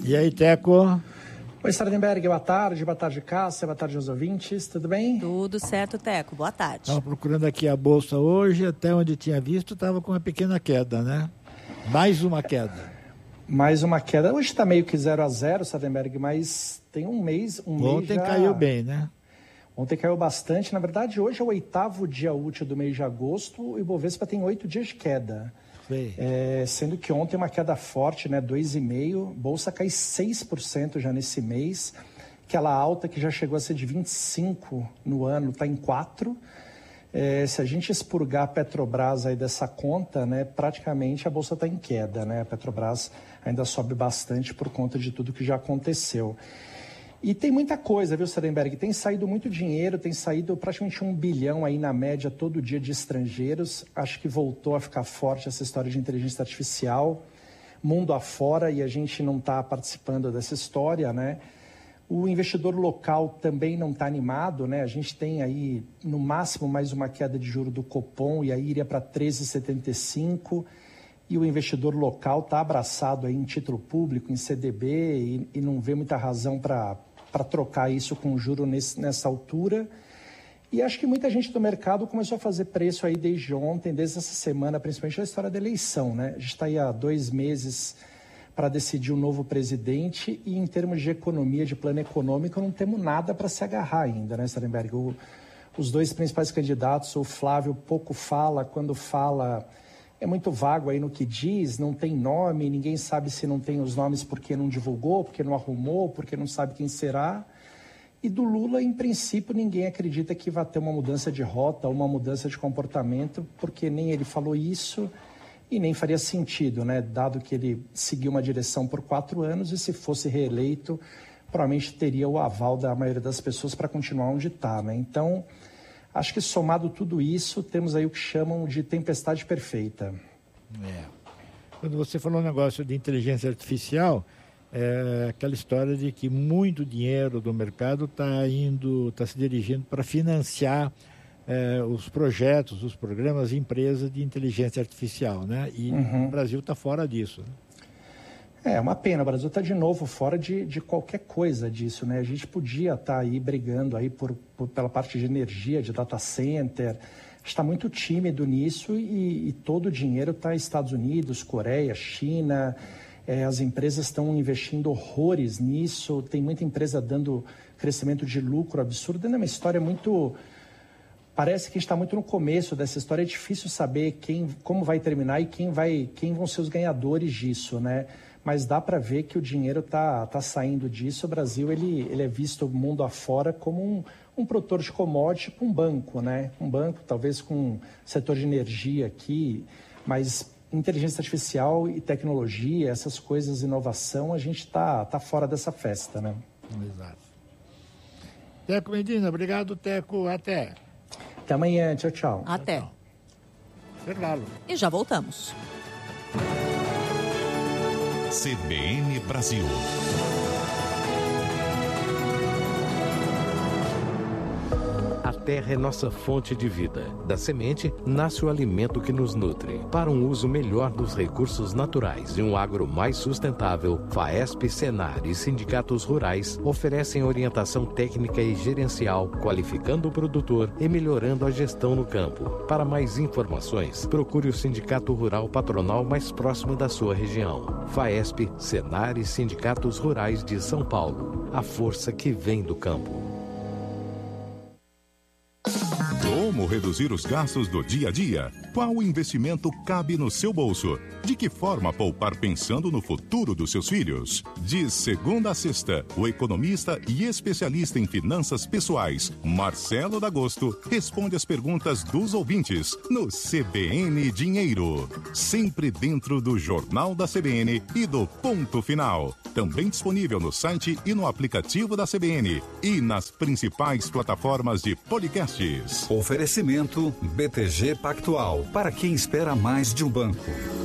E aí, Teco? Oi, Sardenberg, boa tarde, Cássia, boa tarde aos ouvintes, tudo bem? Tudo certo, Teco, boa tarde. Estava procurando aqui a Bolsa hoje, até onde tinha visto, estava com uma pequena queda, né? Mais uma queda. Mais uma queda, hoje está meio que 0-0, Sardenberg, mas tem um mês Ontem já... caiu bem, né? Ontem caiu bastante, na verdade hoje é o 8º dia útil do mês de agosto e o Ibovespa tem 8 dias de queda. Sendo que ontem uma queda forte, né, 2,5%, Bolsa cai 6% já nesse mês, aquela alta que já chegou a ser de 25% no ano, está em 4%. Se a gente expurgar a Petrobras aí dessa conta, né, praticamente a Bolsa está em queda, né? A Petrobras ainda sobe bastante por conta de tudo que já aconteceu. E tem muita coisa, viu, Sardenberg? Tem saído muito dinheiro, tem saído praticamente 1 bilhão aí na média todo dia de estrangeiros. Acho que voltou a ficar forte essa história de inteligência artificial, mundo afora, e a gente não está participando dessa história, né? O investidor local também não está animado, né? A gente tem aí, no máximo, mais uma queda de juro do Copom, e aí iria para 13,75, e o investidor local está abraçado aí em título público, em CDB, e não vê muita razão para trocar isso com juro nessa altura. E acho que muita gente do mercado começou a fazer preço aí desde ontem, desde essa semana, principalmente da história da eleição, né? A gente está aí há 2 meses para decidir o novo presidente e em termos de economia, de plano econômico, não temos nada para se agarrar ainda, né, Sardenberg? Os 2 principais candidatos, o Flávio pouco fala, quando fala é muito vago aí no que diz, não tem nome, ninguém sabe se não tem os nomes porque não divulgou, porque não arrumou, porque não sabe quem será. E do Lula, em princípio, ninguém acredita que vai ter uma mudança de rota, uma mudança de comportamento, porque nem ele falou isso e nem faria sentido, né? Dado que ele seguiu uma direção por 4 anos e se fosse reeleito, provavelmente teria o aval da maioria das pessoas para continuar onde está, né? Então, acho que somado tudo isso, temos aí o que chamam de tempestade perfeita. Quando você falou um negócio de inteligência artificial, aquela história de que muito dinheiro do mercado está se dirigindo para financiar os projetos, os programas, empresas de inteligência artificial, né? E o Brasil está fora disso. É uma pena, o Brasil está de novo fora de qualquer coisa disso, né? A gente podia estar aí brigando aí pela parte de energia, de data center, está muito tímido nisso e todo o dinheiro está nos Estados Unidos, Coreia, China, as empresas estão investindo horrores nisso, tem muita empresa dando crescimento de lucro absurdo, é uma história muito... Parece que a gente está muito no começo dessa história, é difícil saber como vai terminar e quem vão ser os ganhadores disso, né? Mas dá para ver que o dinheiro tá saindo disso. O Brasil ele é visto mundo afora como um produtor de commodity, tipo um banco, né? Um banco, talvez com setor de energia aqui, mas inteligência artificial e tecnologia, essas coisas, inovação, a gente tá fora dessa festa, né? Exato. Teco Medina, obrigado, Teco. Até amanhã. Tchau, tchau. Até. Intervalo. E já voltamos. CBN Brasil. A terra é nossa fonte de vida. Da semente, nasce o alimento que nos nutre. Para um uso melhor dos recursos naturais e um agro mais sustentável, FAESP, Senar e sindicatos rurais oferecem orientação técnica e gerencial, qualificando o produtor e melhorando a gestão no campo. Para mais informações, procure o Sindicato Rural Patronal mais próximo da sua região. FAESP, Senar e sindicatos rurais de São Paulo. A força que vem do campo. Como reduzir os gastos do dia a dia? Qual investimento cabe no seu bolso? De que forma poupar pensando no futuro dos seus filhos? De segunda a sexta, o economista e especialista em finanças pessoais, Marcelo D'Agosto, responde as perguntas dos ouvintes no CBN Dinheiro. Sempre dentro do Jornal da CBN e do Ponto Final. Também disponível no site e no aplicativo da CBN e nas principais plataformas de podcasts. Oferecimento BTG Pactual, para quem espera mais de um banco.